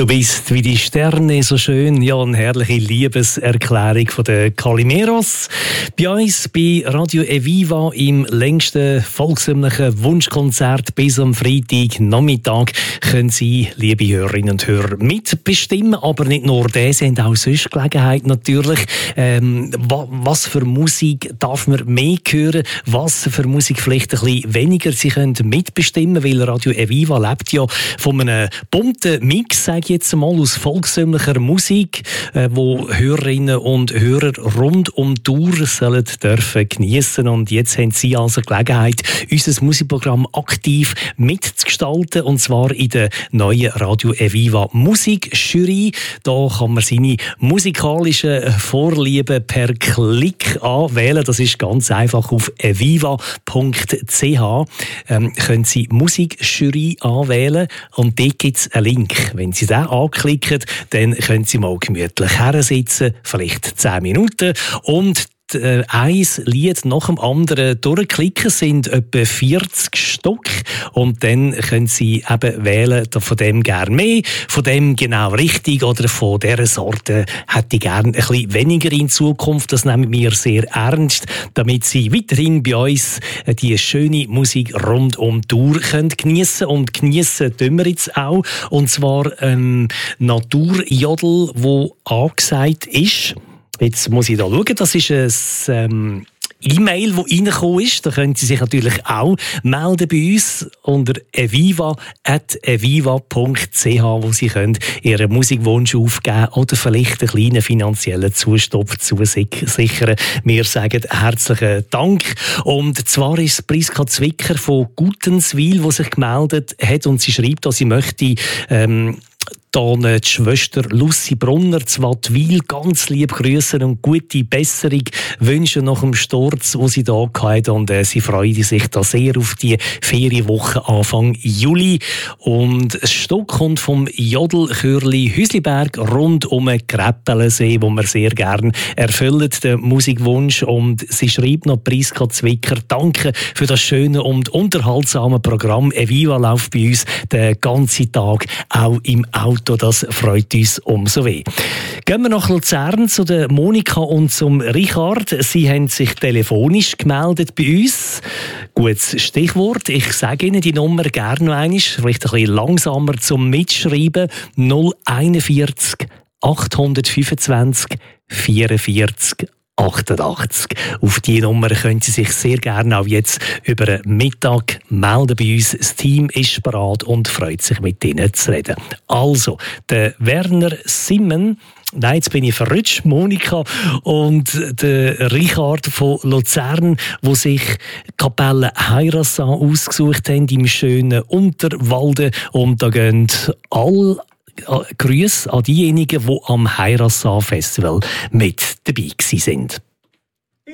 Du bist wie die Sterne so schön, ja, eine herrliche Liebeserklärung von den Calimeros. Bei uns bei Radio Eviva im längsten volkshymnischen Wunschkonzert bis am Freitagnachmittag können Sie, liebe Hörerinnen und Hörer, mitbestimmen, aber nicht nur das, Sie haben auch sonst Gelegenheit natürlich. Was für Musik darf man mehr hören, was für Musik vielleicht ein bisschen weniger. Sie können mitbestimmen, weil Radio Eviva lebt ja von einem bunten Mix, sage ich jetzt mal, aus volkshymnischer Musik, wo Hörerinnen und Hörer rund um die Uhr sollen dürfen geniessen. Und jetzt haben Sie also Gelegenheit, unser Musikprogramm aktiv mitzugestalten, und zwar in der neuen Radio Eviva Musikjury. Da kann man seine musikalischen Vorlieben per Klick anwählen. Das ist ganz einfach auf eviva.ch. Können Sie Musikjury anwählen und dort gibt es einen Link. Wenn Sie den anklicken, dann können Sie mal gemütlich hersitzen, vielleicht 10 Minuten, und ein Lied nach dem anderen durchklicken, sind etwa 40 Stück, und dann können Sie eben wählen, von dem gerne mehr, von dem genau richtig, oder von dieser Sorte hätte ich gerne ein bisschen weniger in Zukunft. Das nehmen wir sehr ernst, damit Sie weiterhin bei uns die schöne Musik rund um die Uhr geniessen können. Und geniessen tun wir jetzt auch, und zwar Naturjodel, wo angesagt ist. Jetzt muss ich da schauen, das ist ein E-Mail, das reingekommen ist. Da können Sie sich natürlich auch melden bei uns unter eviva.eviva.ch, wo Sie können Ihren Musikwunsch aufgeben oder vielleicht einen kleinen finanziellen Zustopf zusichern. Wir sagen herzlichen Dank. Und zwar ist es Priska Zwicker von Gutenswil, die sich gemeldet hat, und sie schreibt, dass sie möchte dann die Schwester Lucy Brunner zu Wattwil ganz lieb grüßen und gute Besserung wünschen nach dem Sturz, den sie da hatte. Und sie freut sich da sehr auf die Ferienwoche Anfang Juli. Und das Stück kommt vom Jodelchörli Hüsliberg rund um den Gräppelensee, wo wir sehr gerne erfüllen, den Musikwunsch. Und sie schreibt noch, Priska Zwicker, danke für das schöne und unterhaltsame Programm. Eviva läuft bei uns den ganzen Tag, auch im Auto. Das freut uns umso mehr. Gehen wir nach Luzern zu der Monika und zum Richard. Sie haben sich telefonisch gemeldet bei uns. Gutes Stichwort. Ich sage Ihnen die Nummer gerne noch einmal, vielleicht ein bisschen langsamer zum Mitschreiben. 041 825 44 88. Auf diese Nummer können Sie sich sehr gerne auch jetzt über den Mittag melden bei uns. Das Team ist bereit und freut sich, mit Ihnen zu reden. Also, der Werner Simmen, nein, jetzt bin ich verrutscht, Monika, und der Richard von Luzern, wo sich Kapelle Heirassan ausgesucht haben im schönen Unterwalden, und da gehen alle Grüße an diejenigen, die am Heirassan Festival mit dabei sind.